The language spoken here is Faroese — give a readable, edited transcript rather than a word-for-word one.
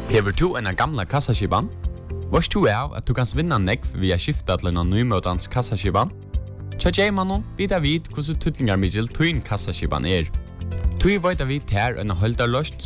Hever du en gamla kassaskiban? Varst du av at du kan vinna nekv via skifta til en nymøtans kassaskiban? Tja Jaimanon vita vid hvordan tutningar Mikkel tuin kassaskiban Tui veit vi ter en holdarløst